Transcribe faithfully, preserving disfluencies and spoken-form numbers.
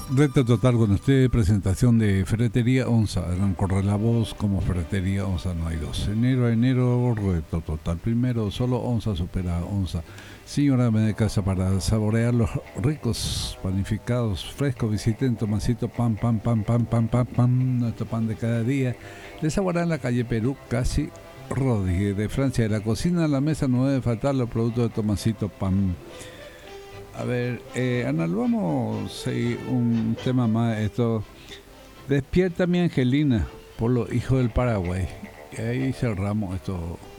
Recta total con usted, presentación de Ferretería Onza. Hernán corre la voz, como Ferretería Onza no hay dos. Enero a enero, reto total. Primero, solo Onza supera a Onza. Señora, me de casa para saborear los ricos panificados frescos. Visiten Tomasito Pan, Pan, Pan, Pan, Pan, Pan, Pan, nuestro pan de cada día. De Saborá en la calle Perú, casi Rodríguez. De Francia, de la cocina a la mesa no debe faltar los productos de Tomasito Pan. A ver, eh, Ana, vamos a seguir un tema más. Esto, Despierta mi Angelina, por los hijos del Paraguay. Y ahí cerramos esto.